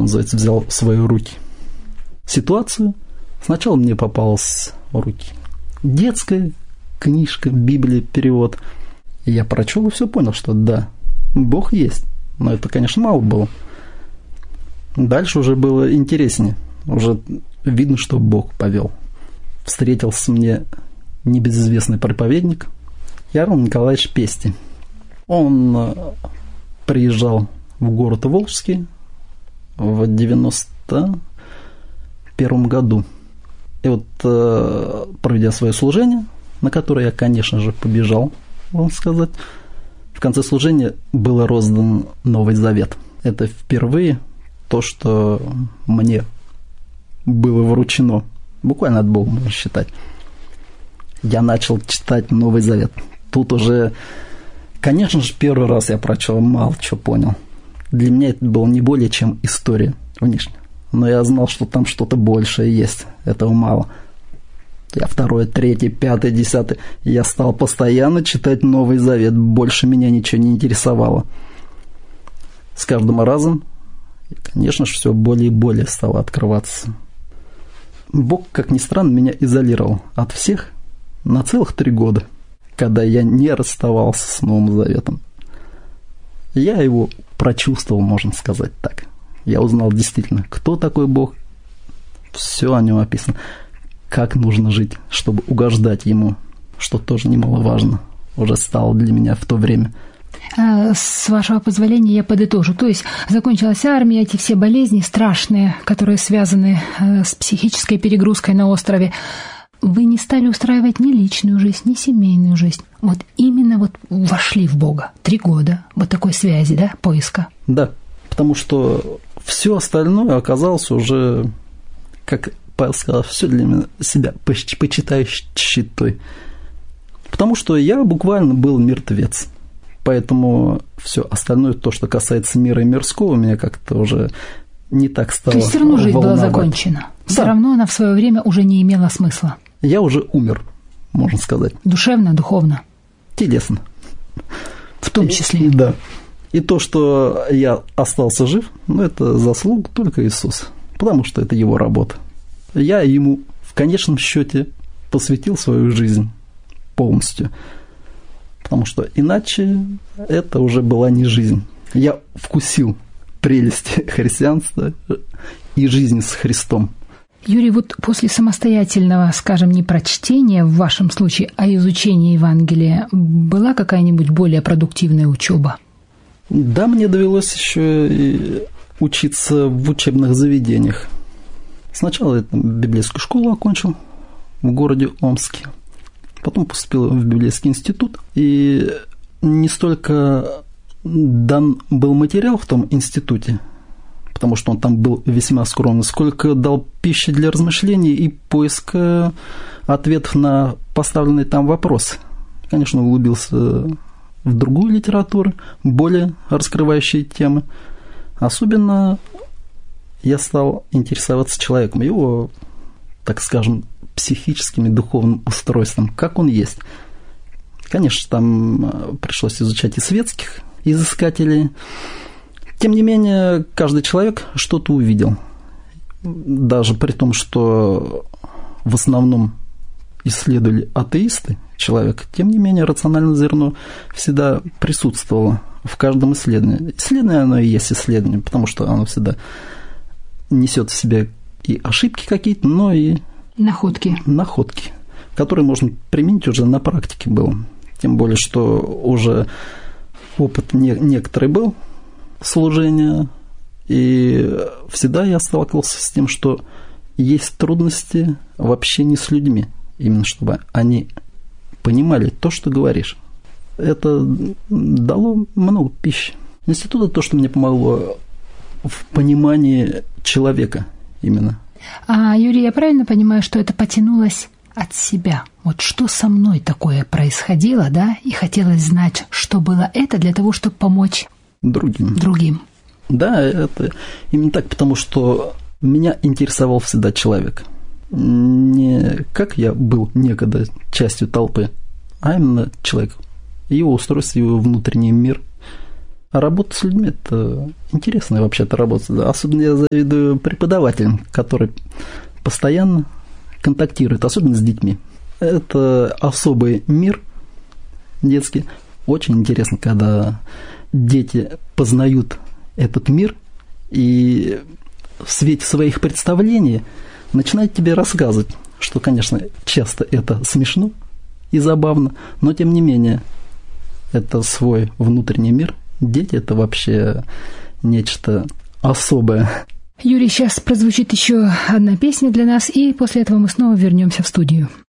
называется, взял в свои руки ситуацию. Сначала мне попалась в руки детская книжка, Библия, перевод. И я прочел и все понял, что да, Бог есть. Но это, конечно, мало было. Дальше уже было интереснее. Уже видно, что Бог повел. Встретился мне небезызвестный проповедник Ярл Николаевич Пести. Он приезжал в город Волжский в 91 году. И вот, проведя свое служение, на которое я, конечно же, побежал, можно сказать, в конце служения был роздан Новый Завет. Это впервые то, что мне было вручено. Буквально от Бога, можно считать. Я начал читать Новый Завет. Тут уже, конечно же, первый раз я прочел, мало чего понял. Для меня это было не более чем история внешне. Но я знал, что там что-то большее есть. Этого мало. Я 2, 3, 5, 10. Я стал постоянно читать Новый Завет. Больше меня ничего не интересовало. С каждым разом, конечно же, все более и более стало открываться. Бог, как ни странно, меня изолировал от всех на целых 3 года, когда я не расставался с Новым Заветом. Я его прочувствовал, можно сказать так. Я узнал действительно, кто такой Бог. Все о нем описано. Как нужно жить, чтобы угождать ему, что тоже немаловажно, уже стало для меня в то время. С вашего позволения я подытожу. То есть закончилась армия, эти все болезни страшные, которые связаны с психической перегрузкой на острове. Вы не стали устраивать ни личную жизнь, ни семейную жизнь. Вот именно вот вошли в Бога. 3 года вот такой связи, да, поиска. Да, потому что все остальное оказалось уже, как Павел сказал, все для себя почитаю щитой. Потому что я буквально был мертвец. Поэтому все остальное, то, что касается мира и мирского, меня как-то уже не так стало. То есть все равно жизнь была закончена. Да. Все равно она в свое время уже не имела смысла. Я уже умер, можно сказать. Душевно, духовно. Телесно. В том числе. Да. И то, что я остался жив, это заслуга только Иисуса. Потому что это его работа. Я ему в конечном счете посвятил свою жизнь полностью. Потому что иначе это уже была не жизнь. Я вкусил прелести христианства и жизни с Христом. Юрий, вот после самостоятельного, скажем, не прочтения в вашем случае, а изучения Евангелия, была какая-нибудь более продуктивная учеба? Да, мне довелось еще и учиться в учебных заведениях. Сначала я библейскую школу окончил в городе Омске. Потом поступил в библейский институт. И не столько дан был материал в том институте, потому что он там был весьма скромный, сколько дал пищи для размышлений и поиска ответов на поставленные там вопросы. Конечно, углубился в другую литературу, более раскрывающие темы. Особенно я стал интересоваться человеком, его, так скажем, психическим и духовным устройством, как он есть. Конечно, там пришлось изучать и светских изыскателей. Тем не менее, каждый человек что-то увидел. Даже при том, что в основном исследовали атеисты человека, тем не менее, рациональное зерно всегда присутствовало в каждом исследовании. Исследование, оно и есть исследование, потому что оно всегда несет в себе и ошибки какие-то, но и находки, которые можно применить уже на практике было. Тем более, что уже опыт некоторый был служения, и всегда я сталкивался с тем, что есть трудности в общении с людьми, именно чтобы они понимали то, что говоришь. Это дало много пищи. Институт – это то, что мне помогло в понимании человека именно. Юрий, я правильно понимаю, что это потянулось от себя? Вот что со мной такое происходило, да? И хотелось знать, что было это для того, чтобы помочь другим. Да, это именно так, потому что меня интересовал всегда человек. Не как я был некогда частью толпы, а именно человек. Его устройство, его внутренний мир. А работа с людьми – это интересная вообще-то работа. Особенно я завидую преподавателям, которые постоянно контактируют, особенно с детьми. Это особый мир детский. Очень интересно, когда дети познают этот мир и в свете своих представлений начинают тебе рассказывать, что, конечно, часто это смешно и забавно, но тем не менее это свой внутренний мир. Дети – это вообще нечто особое. Юрий, сейчас прозвучит еще одна песня для нас, и после этого мы снова вернемся в студию.